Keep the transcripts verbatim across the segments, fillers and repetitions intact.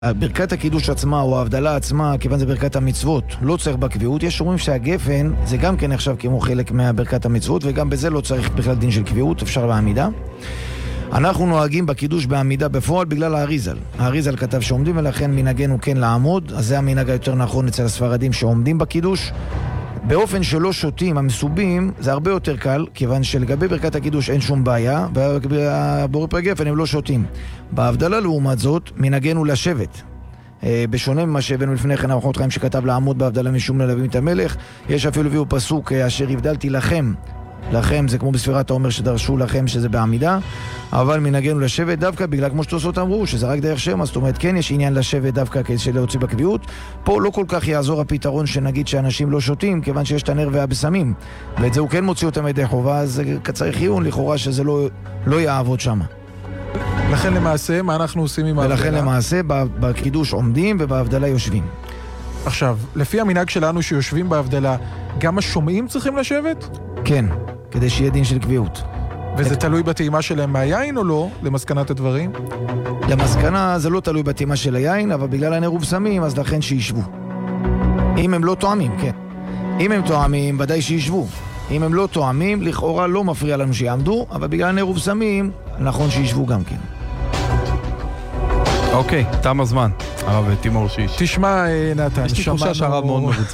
ברכת הקידוש עצמה או ההבדלה עצמה, כיוון זה ברכת המצוות, לא צריך בקביעות. יש אומרים שהגפן זה גם כן נחשב כמו חלק מהברכת המצוות, וגם בזה לא צריך בכלל דין של קביעות, אפשר בעמידה. אנחנו נוהגים בקידוש בעמידה בפועל בגלל האריזל. האריזל כתב שעומדים, ולכן מנהגנו כן לעמוד, אז זה המנהג היותר נכון אצל הספרדים שעומדים בקידוש. באופן שלא שותים, המסובים, זה הרבה יותר קל, כיוון שלגבי ברכת הקידוש אין שום בעיה, ובבורא פרי גפן הם לא שותים. בהבדלה לעומת זאת, מנהגנו לשבת. בשונה ממה שהבאנו לפני כן, אורחות חיים שכתב לעמוד בהבדלה משום ללווים את המלך, יש אפילו הביאו פסוק, אשר הבדלתי לכם. לכם זה כמו בספירת העומר שדרשו לכם שזה בעמידה, אבל מנהגנו לשבת דווקא בגלל כמו שתוספות אמרו שזה רק דרך שם, זאת אומרת כן יש עניין לשבת דווקא כדי להוציא בקביעות. פה לא כל כך יעזור הפתרון שנגיד שאנשים לא שותים, כיוון שיש את הנר והבשמים, ואת זה הוא כן מוציא אותם ידי חובה, אז צריך עיון לכאורה שזה לא, לא יעבוד שם. לכן למעשה מה אנחנו עושים עם ההבדלה? ולכן למעשה בקידוש עומדים ובהבדלה יושבים. עכשיו, לפי המנהג שלנו שיושבים בהבדלה, גם השומעים צריכים לשבת? כן, כדי שיהיה דין של קביעות. וזה תלוי בטעימה שלהם מהיין או לא, למסקנת הדברים? למסקנה זה לא תלוי בטעימה של היין, אבל בגלל הנר ובשמים, אז לכן שישבו. אם הם לא תואמים, כן. אם הם תואמים, ודאי שישבו. אם הם לא תואמים, לכאורה לא מפריע לנו שיעמדו, אבל בגלל הנר ובשמים, נכון שישבו גם כן. אוקיי, תם הזמן. הרב תימור שיש. תשמע, נתן, יש לי תחושה שהרב מאוד מרוצה.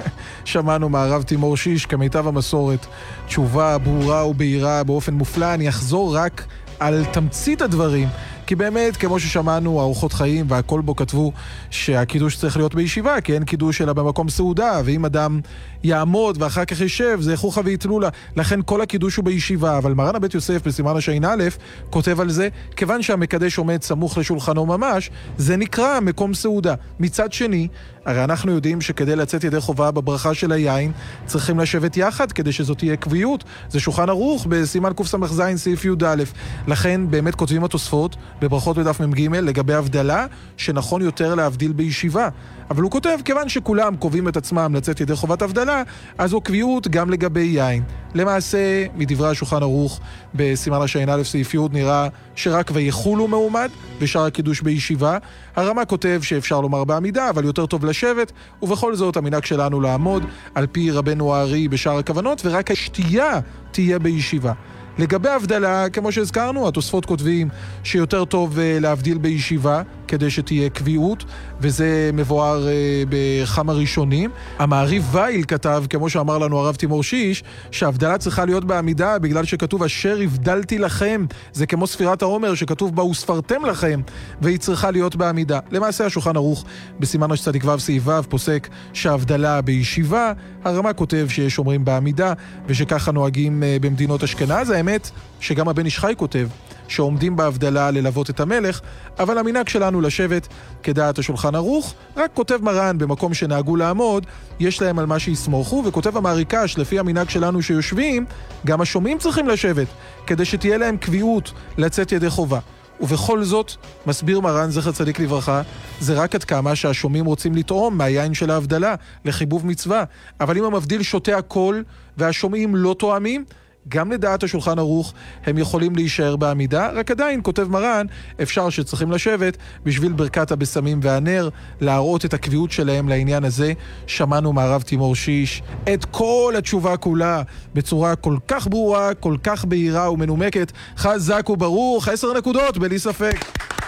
שמענו מהרב תימור שיש, כמיטב המסורת, תשובה ברורה ובהירה באופן מופלא. אני אחזור רק על תמצית הדברים, כי באמת, כמו ששמענו, האורחות חיים והכל בו כתבו שהקידוש צריך להיות בישיבה, כי אין קידוש אלא במקום סעודה, ואם אדם יעמוד ואחר כך יישב, זה חוכה ויתלו לה. לכן כל הקידוש הוא בישיבה, אבל מרן הבית יוסף בסימן השעין א' כותב על זה, כיוון שהמקדש עומד סמוך לשולחנו ממש, זה נקרא מקום סעודה. מצד שני, הרי אנחנו יודעים שכדי לצאת ידי חובה בברכה של היין, צריכים לשבת יחד כדי שזאת תהיה קביעות. זה שולחן ערוך בסימן קס"ז סעיף י"א. לכן באמת כותבים התוספות בברכות בדף מ"ג לגבי הבדלה, שנכון יותר להבדיל בישיבה. אבל הוא כותב, כיוון שכולם קובעים את עצמם לצאת ידי חובת הבדלה, אז זו קביעות גם לגבי יין. למעשה, מדברי השולחן ערוך בסימן השעין א' סעיף י' נראה שרק ויחולו מעומד, ושאר הקידוש בישיבה. הרמה כותב שאפשר לומר בעמידה, אבל יותר טוב לשבת, ובכל זאת המנהג שלנו לעמוד, על פי רבנו הארי בשאר הכוונות, ורק השתייה תהיה בישיבה. לגבי הבדלה, כמו שהזכרנו, התוספות כותבים שיותר טוב להבדיל בישיבה כדי שתהיה קביעות, וזה מבואר בכמה ראשונים. המעריב וייל כתב, כמו שאמר לנו הרב תימור שיש, שההבדלה צריכה להיות בעמידה בגלל שכתוב אשר הבדלתי לכם, זה כמו ספירת העומר שכתוב בה וספרתם לכם, והיא צריכה להיות בעמידה. למעשה השולחן ערוך בסימן צדיק ו' סעיף ו' פוסק שההבדלה בישיבה, הרמה כותב שיש אומרים בעמידה, ושככה נוהגים במדינות אשכנז. האמת שגם הבן איש חי כותב שעומדים בהבדלה ללוות את המלך, אבל המנהג שלנו לשבת כדעת השולחן ערוך. רק כותב מרן במקום שנהגו לעמוד, יש להם על מה שיסמוכו, וכותב המעריקש לפי המנהג שלנו שיושבים, גם השומעים צריכים לשבת, כדי שתהיה להם קביעות לצאת ידי חובה. ובכל זאת, מסביר מרן זכר צדיק לברכה, זה רק עד כמה שהשומעים רוצים לטעום מהיין של ההבדלה לחיבוב מצווה. אבל אם המבדיל שותה הכל והשומעים לא תואמים, גם לדעת השולחן ערוך הם יכולים להישאר בעמידה, רק עדיין, כותב מרן, אפשר שצריכים לשבת בשביל ברכת הבשמים והנר, להראות את הקביעות שלהם לעניין הזה. שמענו מהרב תימור שיש את כל התשובה כולה בצורה כל כך ברורה, כל כך בהירה ומנומקת. חזק וברוך, עשר נקודות בלי ספק.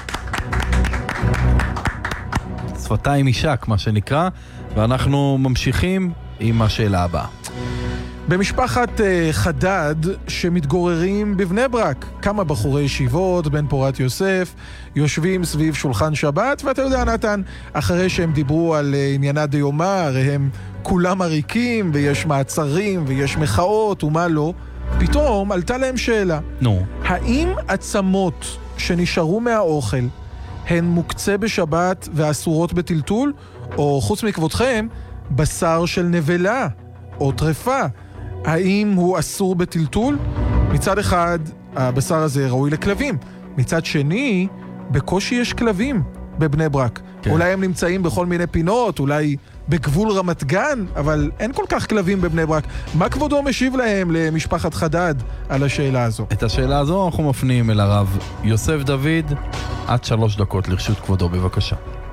שפתיים אישק, מה שנקרא, ואנחנו ממשיכים עם השאלה הבאה. במשפחת uh, חדד שמתגוררים בבני ברק, כמה בחורי ישיבות, בן פורת יוסף, יושבים סביב שולחן שבת, ואתה יודע נתן, אחרי שהם דיברו על uh, עניינה דיומה, הרי הם כולם עריקים, ויש מעצרים, ויש מחאות, ומה לא, פתאום עלתה להם שאלה. נו. האם עצמות שנשארו מהאוכל, הן מוקצה בשבת ואסורות בטלטול, או חוץ מכבודכם, בשר של נבלה, או טרפה, האם הוא אסור בטלטול? מצד אחד, הבשר הזה ראוי לכלבים. מצד שני, בקושי יש כלבים. בבני ברק. כן. אולי הם נמצאים בכל מיני פינות, אולי בגבול רמת גן, אבל אין כל כך כלבים בבני ברק. מה כבודו משיב להם, למשפחת חדד, על השאלה הזו? את השאלה הזו אנחנו מפנים אל הרב יוסף דוד, עד שלוש דקות לרשות כבודו, בבקשה.